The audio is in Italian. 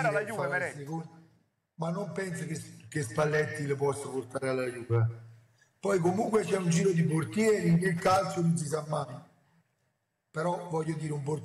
portare alla Juve, Meret. Ma non penso che Spalletti le possa portare alla Juve. Poi comunque c'è un giro di portieri, nel calcio non si sa mai. Però voglio dire, un portiere